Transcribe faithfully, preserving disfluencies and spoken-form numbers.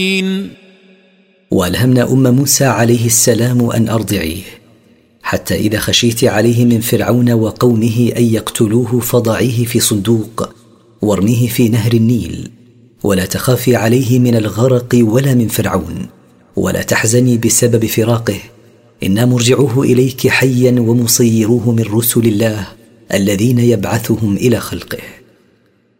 وألهمنا أم موسى عليه السلام أن أرضعيه، حتى إذا خشيت عليه من فرعون وقومه أن يقتلوه فضعيه في صندوق وارميه في نهر النيل، ولا تخافي عليه من الغرق ولا من فرعون، ولا تحزني بسبب فراقه، إنا مرجعوه إليك حيا ومصيروه من رسل الله الذين يبعثهم إلى خلقه.